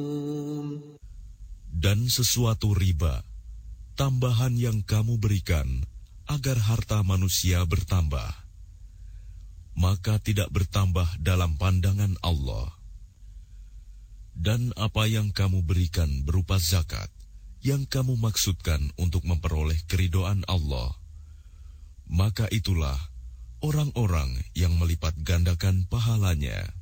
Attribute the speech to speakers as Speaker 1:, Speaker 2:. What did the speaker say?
Speaker 1: Dan sesuatu riba, tambahan yang kamu berikan agar harta manusia bertambah, maka tidak bertambah dalam pandangan Allah. Dan apa yang kamu berikan berupa zakat, yang kamu maksudkan untuk memperoleh keridhaan Allah, maka itulah orang-orang yang melipat gandakan pahalanya.